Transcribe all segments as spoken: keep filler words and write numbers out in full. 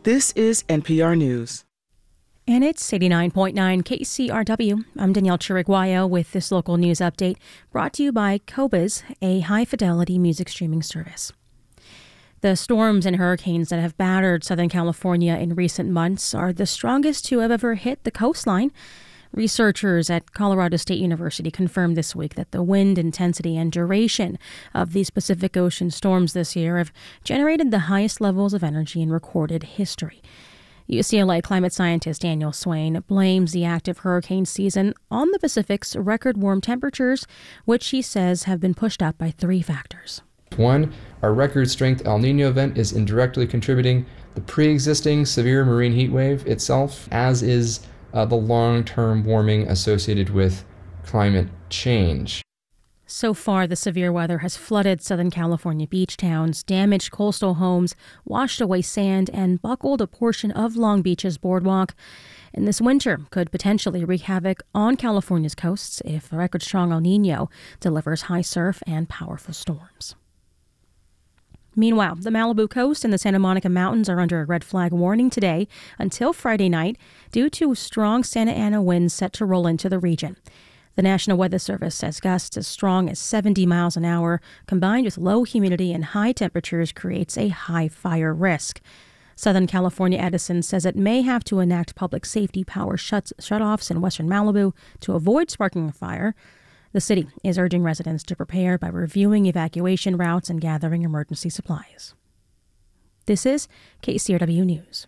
This is N P R News. And it's eighty-nine point nine K C R W. I'm Danielle Chiriguayo with this local news update brought to you by Qobuz, a high-fidelity music streaming service. The storms and hurricanes that have battered Southern California in recent months are the strongest to have ever hit the coastline. Researchers at Colorado State University confirmed this week that the wind intensity and duration of these Pacific Ocean storms this year have generated the highest levels of energy in recorded history. U C L A climate scientist Daniel Swain blames the active hurricane season on the Pacific's record warm temperatures, which he says have been pushed up by three factors. One, our record-strength El Niño event is indirectly contributing the pre-existing severe marine heat wave itself, as is uh, the long-term warming associated with climate change. So far, the severe weather has flooded Southern California beach towns, damaged coastal homes, washed away sand, and buckled a portion of Long Beach's boardwalk. And this winter could potentially wreak havoc on California's coasts if a record-strong El Niño delivers high surf and powerful storms. Meanwhile, the Malibu coast and the Santa Monica Mountains are under a red flag warning today until Friday night due to strong Santa Ana winds set to roll into the region. The National Weather Service says gusts as strong as seventy miles an hour, combined with low humidity and high temperatures, creates a high fire risk. Southern California Edison says it may have to enact public safety power shuts, shutoffs in western Malibu to avoid sparking a fire. The city is urging residents to prepare by reviewing evacuation routes and gathering emergency supplies. This is K C R W News.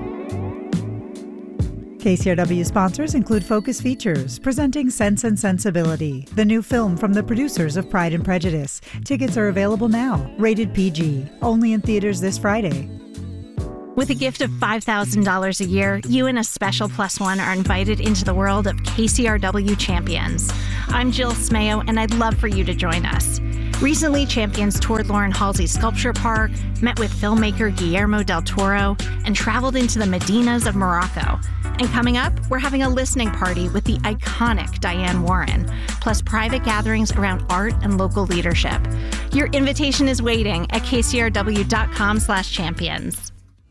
K C R W sponsors include Focus Features, presenting Sense and Sensibility, the new film from the producers of Pride and Prejudice. Tickets are available now, rated P G, only in theaters this Friday. With a gift of five thousand dollars a year, you and a special plus one are invited into the world of K C R W Champions. I'm Jill Smayo, and I'd love for you to join us. Recently, Champions toured Lauren Halsey Sculpture Park, met with filmmaker Guillermo del Toro, and traveled into the Medinas of Morocco. And coming up, we're having a listening party with the iconic Diane Warren, plus private gatherings around art and local leadership. Your invitation is waiting at kcrw.com slash champions.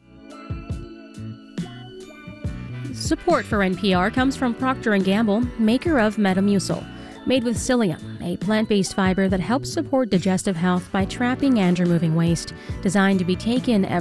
Support for N P R comes from Procter and Gamble, maker of Metamucil, made with psyllium, a plant-based fiber that helps support digestive health by trapping and removing waste, designed to be taken every